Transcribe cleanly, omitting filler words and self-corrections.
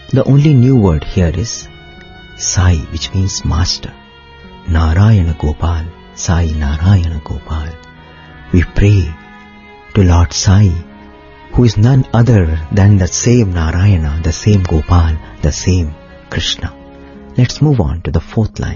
The only new word here is Sai, which means master. Narayana Gopal, Sai Narayana Gopal. We pray to Lord Sai, who is none other than the same Narayana, the same Gopal, the same Krishna. Let's move on to the fourth line.